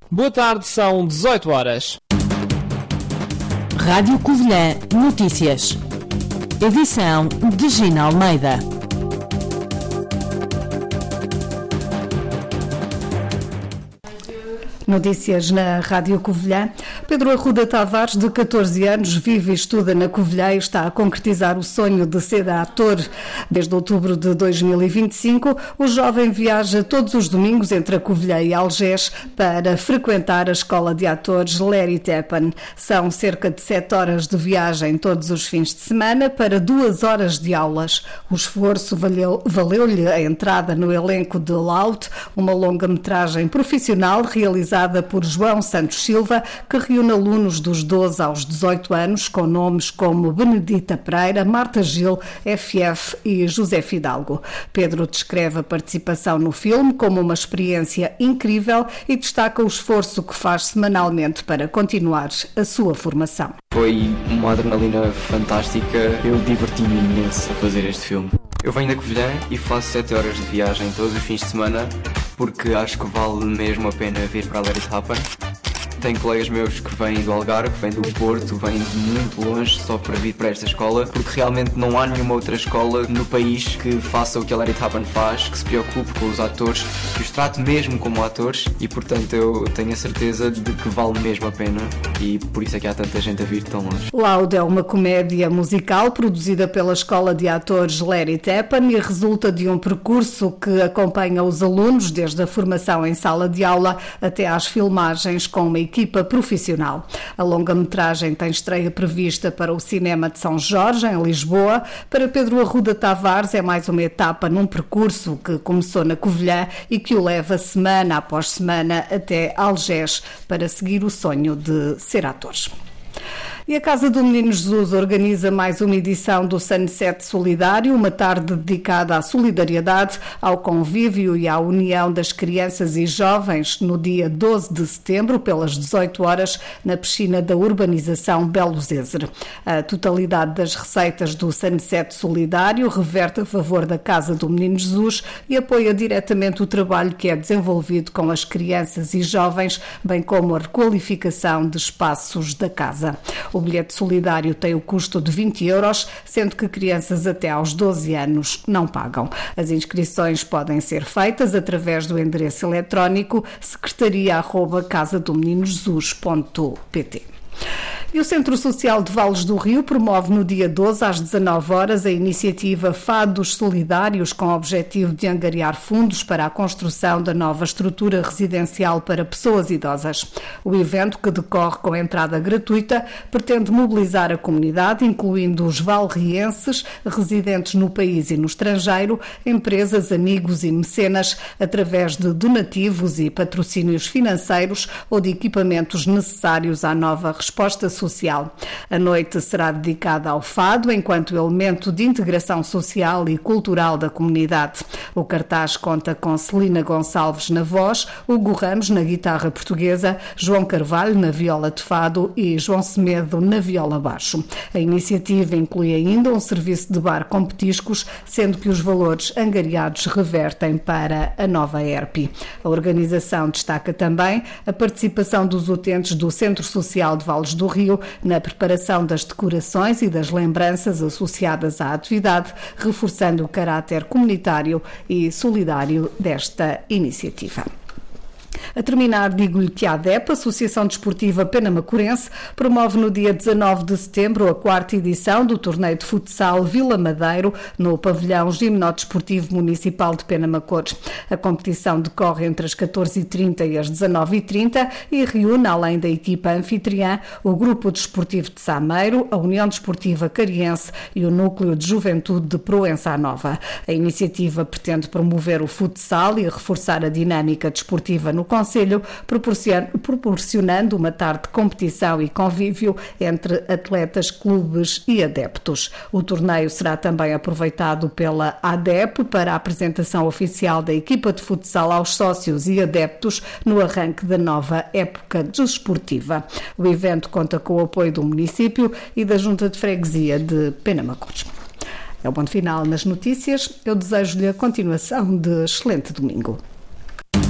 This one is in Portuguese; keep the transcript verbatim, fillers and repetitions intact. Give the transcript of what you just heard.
Boa tarde, são dezoito horas. Rádio Covilhã Notícias. Edição de Gina Almeida. Notícias na Rádio Covilhã. Pedro Arruda Tavares, de catorze anos, vive e estuda na Covilhã e está a concretizar o sonho de ser ator. Desde outubro de dois mil e vinte e cinco, o jovem viaja todos os domingos entre a Covilhã e Algés para frequentar a escola de atores Larry Tappan. São cerca de sete horas de viagem todos os fins de semana para duas horas de aulas. O esforço valeu, valeu-lhe a entrada no elenco de Loud, uma longa-metragem profissional realizada por João Santos Silva, que reúne alunos dos doze aos dezoito anos com nomes como Benedita Pereira, Marta Gil, F F e José Fidalgo. Pedro descreve a participação no filme como uma experiência incrível e destaca o esforço que faz semanalmente para continuar a sua formação. Foi uma adrenalina fantástica, eu diverti-me imenso a fazer este filme. Eu venho da Covilhã e faço sete horas de viagem todos os fins de semana porque acho que vale mesmo a pena vir para a Larry Tappan. Tenho colegas meus que vêm do Algarve, vêm do Porto, vêm de muito longe só para vir para esta escola, porque realmente não há nenhuma outra escola no país que faça o que a Larry Tappan faz, que se preocupe com os atores, que os trate mesmo como atores e, portanto, eu tenho a certeza de que vale mesmo a pena e por isso é que há tanta gente a vir tão longe. Loud é uma comédia musical produzida pela Escola de Atores Larry Tappan e resulta de um percurso que acompanha os alunos desde a formação em sala de aula até às filmagens com uma equipa profissional. A longa-metragem tem estreia prevista para o Cinema de São Jorge, em Lisboa. Para Pedro Arruda Tavares é mais uma etapa num percurso que começou na Covilhã e que o leva semana após semana até Algés para seguir o sonho de ser ator. E a Casa do Menino Jesus organiza mais uma edição do Sunset Solidário, uma tarde dedicada à solidariedade, ao convívio e à união das crianças e jovens, no dia doze de setembro, pelas dezoito horas, na piscina da urbanização Belo Zezer. A totalidade das receitas do Sunset Solidário reverte a favor da Casa do Menino Jesus e apoia diretamente o trabalho que é desenvolvido com as crianças e jovens, bem como a requalificação de espaços da casa. O bilhete solidário tem o custo de vinte euros, sendo que crianças até aos doze anos não pagam. As inscrições podem ser feitas através do endereço eletrónico secretaria arroba casa do menino jesus ponto pt. E o Centro Social de Vales do Rio promove no dia doze às dezanove horas a iniciativa Fados Solidários com o objetivo de angariar fundos para a construção da nova estrutura residencial para pessoas idosas. O evento, que decorre com entrada gratuita, pretende mobilizar a comunidade, incluindo os valrienses residentes no país e no estrangeiro, empresas, amigos e mecenas, através de donativos e patrocínios financeiros ou de equipamentos necessários à nova resposta social. A noite será dedicada ao fado enquanto elemento de integração social e cultural da comunidade. O cartaz conta com Celina Gonçalves na voz, Hugo Ramos na guitarra portuguesa, João Carvalho na viola de fado e João Semedo na viola baixo. A iniciativa inclui ainda um serviço de bar com petiscos, sendo que os valores angariados revertem para a nova E R P. A organização destaca também a participação dos utentes do Centro Social de Vales do Rio na preparação das decorações e das lembranças associadas à atividade, reforçando o caráter comunitário e solidário desta iniciativa. A terminar, digo-lhe que a ADEP, Associação Desportiva Penamacorense, promove no dia dezanove de setembro a quarta edição do torneio de futsal Vila Madeiro no pavilhão Gimnodesportivo Municipal de Penamacores. A competição decorre entre as catorze e trinta e as dezanove e trinta e reúne, além da equipa anfitriã, o Grupo Desportivo de Sameiro, a União Desportiva Cariense e o Núcleo de Juventude de Proença Nova. A iniciativa pretende promover o futsal e reforçar a dinâmica desportiva no Conselho, proporcionando uma tarde de competição e convívio entre atletas, clubes e adeptos. O torneio será também aproveitado pela ADEP para a apresentação oficial da equipa de futsal aos sócios e adeptos no arranque da nova época desportiva. O evento conta com o apoio do município e da Junta de Freguesia de Penamacores. É o ponto final nas notícias. Eu desejo-lhe a continuação de excelente domingo.